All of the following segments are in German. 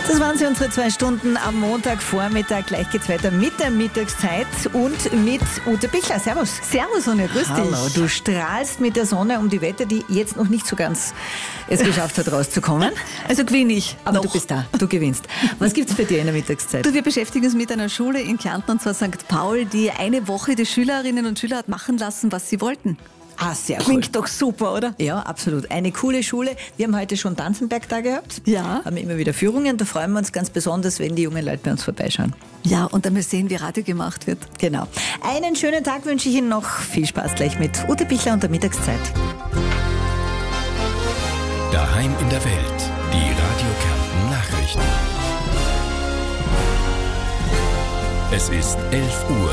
Das waren sie, unsere 2 Stunden am Montagvormittag. Gleich geht's weiter mit der Mittagszeit und mit Ute Bichler. Servus. Servus, Sonja, grüß dich. Hallo, du strahlst mit der Sonne um die Wette, die jetzt noch nicht so ganz es geschafft hat, rauszukommen. Also gewinne ich. Aber noch. du bist da, du gewinnst. Was gibt's bei dir in der Mittagszeit? Du, wir beschäftigen uns mit einer Schule in Kärnten, und zwar St. Paul, die eine Woche die Schülerinnen und Schüler hat machen lassen, was sie wollten. Ah, sehr cool. Klingt doch super, oder? Ja, absolut. Eine coole Schule. Wir haben heute schon Tanzenberg da gehabt. Ja. Haben immer wieder Führungen. Da freuen wir uns ganz besonders, wenn die jungen Leute bei uns vorbeischauen. Ja, und dann mal sehen, wie Radio gemacht wird. Genau. Einen schönen Tag wünsche ich Ihnen noch. Viel Spaß gleich mit Ute Bichler und der Mittagszeit. Daheim in der Welt. Die Radio Kärnten Nachrichten. Es ist 11 Uhr.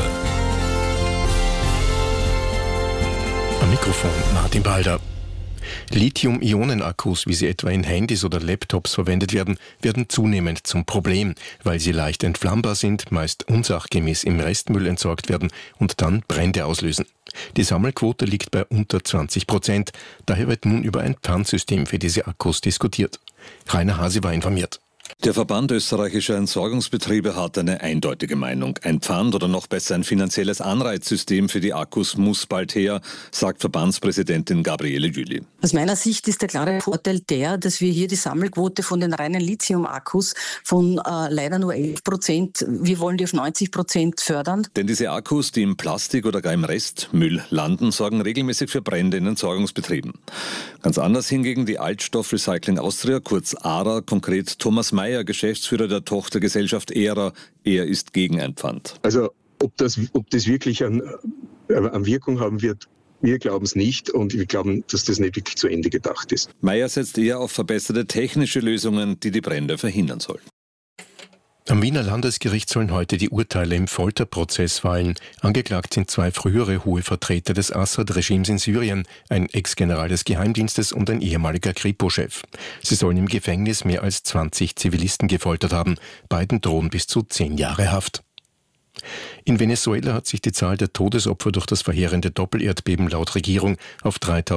Am Mikrofon Martin Balder. Lithium-Ionen-Akkus, wie sie etwa in Handys oder Laptops verwendet werden, werden zunehmend zum Problem, weil sie leicht entflammbar sind, meist unsachgemäß im Restmüll entsorgt werden und dann Brände auslösen. Die Sammelquote liegt bei unter 20%. Daher wird nun über ein Pfandsystem für diese Akkus diskutiert. Rainer Hase war informiert. Der Verband österreichischer Entsorgungsbetriebe hat eine eindeutige Meinung. Ein Pfand oder noch besser ein finanzielles Anreizsystem für die Akkus muss bald her, sagt Verbandspräsidentin Gabriele Jüli. Aus meiner Sicht ist der klare Vorteil der, dass wir hier die Sammelquote von den reinen Lithium-Akkus von leider nur 11%, wir wollen die auf 90% fördern. Denn diese Akkus, die im Plastik oder gar im Restmüll landen, sorgen regelmäßig für Brände in Entsorgungsbetrieben. Ganz anders hingegen die Altstoff-Recycling Austria, kurz ARA, konkret Thomas Meyer, Geschäftsführer der Tochtergesellschaft ERA. Er ist gegen ein Pfand. Also ob das wirklich an Wirkung haben wird, wir glauben es nicht und wir glauben, dass das nicht wirklich zu Ende gedacht ist. Meyer setzt eher auf verbesserte technische Lösungen, die die Brände verhindern sollen. Am Wiener Landesgericht sollen heute die Urteile im Folterprozess fallen. Angeklagt sind 2 frühere hohe Vertreter des Assad-Regimes in Syrien, ein Ex-General des Geheimdienstes und ein ehemaliger Kripo-Chef. Sie sollen im Gefängnis mehr als 20 Zivilisten gefoltert haben. Beiden drohen bis zu 10 Jahre Haft. In Venezuela hat sich die Zahl der Todesopfer durch das verheerende Doppelerdbeben laut Regierung auf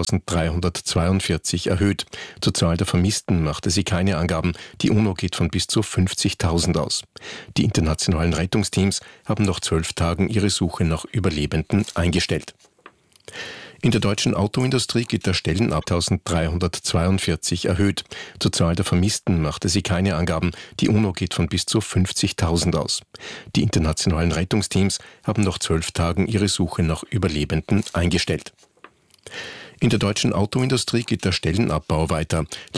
3.342 erhöht. Zur Zahl der Vermissten machte sie keine Angaben. Die UNO geht von bis zu 50.000 aus. Die internationalen Rettungsteams haben nach 12 Tagen ihre Suche nach Überlebenden eingestellt. In der deutschen Autoindustrie geht der Stellenabbau 1.342 erhöht. Zur Zahl der Vermissten machte sie keine Angaben. Die UNO geht von bis zu 50.000 aus. Die internationalen Rettungsteams haben nach 12 Tagen ihre Suche nach Überlebenden eingestellt. In der deutschen Autoindustrie geht der Stellenabbau weiter.